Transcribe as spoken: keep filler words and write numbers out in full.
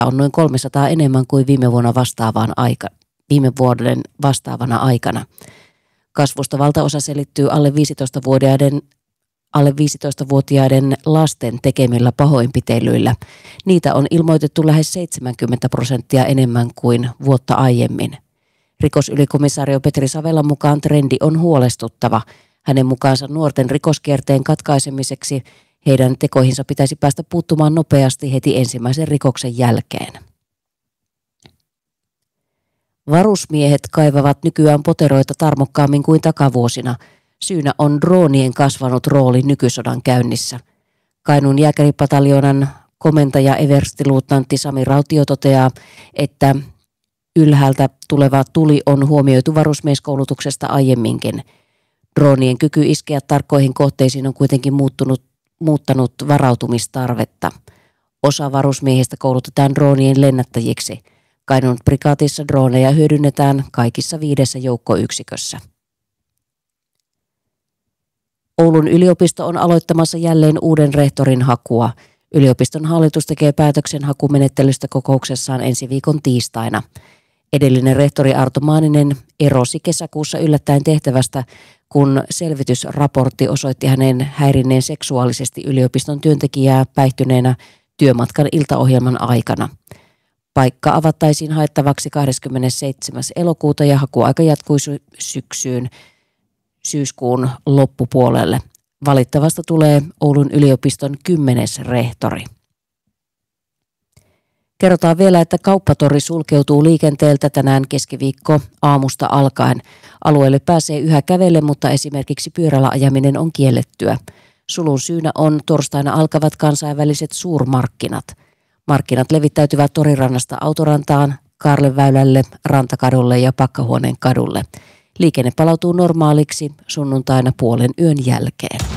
on noin kolmesataa enemmän kuin viime vuonna vastaavaan aika, viime vuoden vastaavana aikana. Kasvusta valtaosa selittyy alle viisitoistavuotiaiden, alle viisitoistavuotiaiden lasten tekemillä pahoinpitelyillä. Niitä on ilmoitettu lähes seitsemänkymmentä prosenttia enemmän kuin vuotta aiemmin. Rikosylikomissaario Petri Savelan mukaan trendi on huolestuttava. Hänen mukaansa nuorten rikoskierteen katkaisemiseksi heidän tekoihinsa pitäisi päästä puuttumaan nopeasti heti ensimmäisen rikoksen jälkeen. Varusmiehet kaivavat nykyään poteroita tarmokkaammin kuin takavuosina. Syynä on droonien kasvanut rooli nykysodan käynnissä. Kainuun jääkäripataljonan komentaja everstiluutnantti Sami Rautio toteaa, että ylhäältä tuleva tuli on huomioitu varusmieskoulutuksesta aiemminkin. Droonien kyky iskeä tarkkoihin kohteisiin on kuitenkin muuttunut, muuttanut varautumistarvetta. Osa varusmiehistä koulutetaan droonien lennättäjiksi. Kainuun prikaatissa drooneja hyödynnetään kaikissa viidessä joukkoyksikössä. Oulun yliopisto on aloittamassa jälleen uuden rehtorin hakua. Yliopiston hallitus tekee päätöksen hakumenettelystä kokouksessaan ensi viikon tiistaina. Edellinen rehtori Arto Maaninen erosi kesäkuussa yllättäen tehtävästä, kun selvitysraportti osoitti hänen häirinneen seksuaalisesti yliopiston työntekijää päihtyneenä työmatkan iltaohjelman aikana. Paikka avattaisiin haettavaksi kahdeskymmenesseitsemäs elokuuta ja hakuaika jatkui syksyyn syyskuun loppupuolelle. Valittavasta tulee Oulun yliopiston kymmenes rehtori. Kerrotaan vielä, että kauppatori sulkeutuu liikenteeltä tänään keskiviikko aamusta alkaen. Alueelle pääsee yhä kävelle, mutta esimerkiksi pyörällä ajaminen on kiellettyä. Sulun syynä on torstaina alkavat kansainväliset suurmarkkinat. Markkinat levittäytyvät Torirannasta Autorantaan, Kaarleväylälle, Rantakadulle ja Pakkahuoneen kadulle. Liikenne palautuu normaaliksi sunnuntaina puolen yön jälkeen.